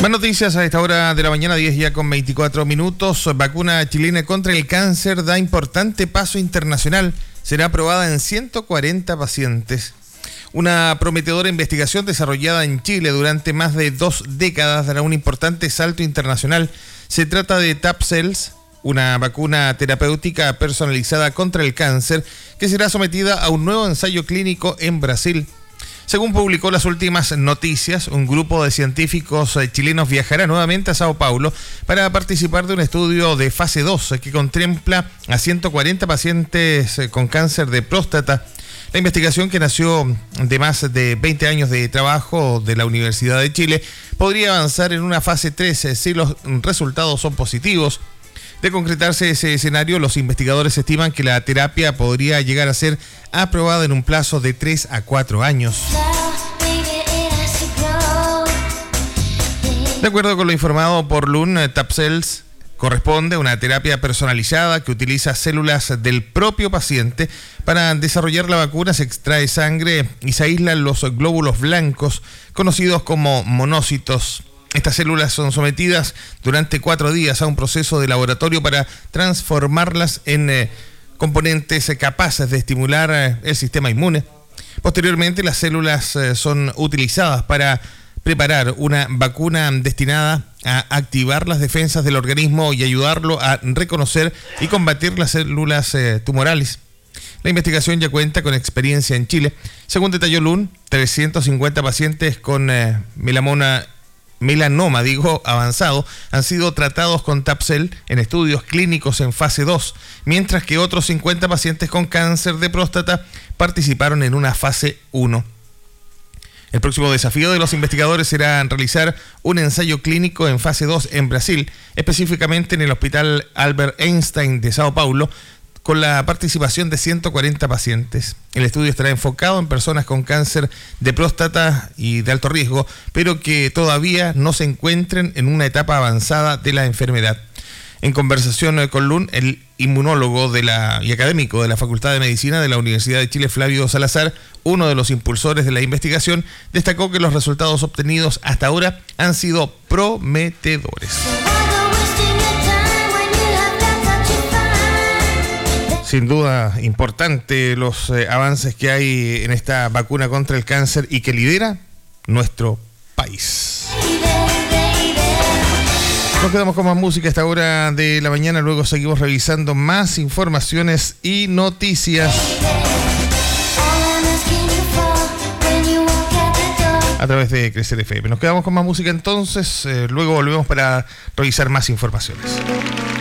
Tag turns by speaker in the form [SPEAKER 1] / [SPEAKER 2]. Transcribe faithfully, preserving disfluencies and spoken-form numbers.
[SPEAKER 1] Más noticias a esta hora de la mañana, diez ya con veinticuatro minutos. Vacuna chilena contra el cáncer da importante paso internacional. Será aprobada en ciento cuarenta pacientes. Una prometedora investigación desarrollada en Chile durante más de dos décadas dará un importante salto internacional. Se trata de Tab-Cels, una vacuna terapéutica personalizada contra el cáncer que será sometida a un nuevo ensayo clínico en Brasil. Según publicó las últimas noticias, un grupo de científicos chilenos viajará nuevamente a Sao Paulo para participar de un estudio de fase dos que contempla a ciento cuarenta pacientes con cáncer de próstata. La investigación, que nació de más de veinte años de trabajo de la Universidad de Chile, podría avanzar en una fase tres si los resultados son positivos. De concretarse ese escenario, los investigadores estiman que la terapia podría llegar a ser aprobada en un plazo de tres a cuatro años. De acuerdo con lo informado por L U N, Tab-Cels corresponde a una terapia personalizada que utiliza células del propio paciente. Para desarrollar la vacuna se extrae sangre y se aíslan los glóbulos blancos, conocidos como monocitos. Estas células son sometidas durante cuatro días a un proceso de laboratorio para transformarlas en eh, componentes capaces de estimular eh, el sistema inmune. Posteriormente, las células eh, son utilizadas para preparar una vacuna destinada a activar las defensas del organismo y ayudarlo a reconocer y combatir las células eh, tumorales. La investigación ya cuenta con experiencia en Chile. Según detalló L U N, trescientos cincuenta pacientes con eh, melanoma melanoma, digo, avanzado, han sido tratados con Tab-Cels en estudios clínicos en fase dos, mientras que otros cincuenta pacientes con cáncer de próstata participaron en una fase uno. El próximo desafío de los investigadores será realizar un ensayo clínico en fase dos en Brasil, específicamente en el Hospital Albert Einstein de Sao Paulo, con la participación de ciento cuarenta pacientes. El estudio estará enfocado en personas con cáncer de próstata y de alto riesgo, pero que todavía no se encuentren en una etapa avanzada de la enfermedad. En conversación con L U N, el inmunólogo de la, y académico de la Facultad de Medicina de la Universidad de Chile, Flavio Salazar, uno de los impulsores de la investigación, destacó que los resultados obtenidos hasta ahora han sido prometedores. Sin duda, importante los eh, avances que hay en esta vacuna contra el cáncer y que lidera nuestro país. Nos quedamos con más música a esta hora de la mañana, luego seguimos revisando más informaciones y noticias a través de Crecer F M. Nos quedamos con más música entonces, eh, luego volvemos para revisar más informaciones.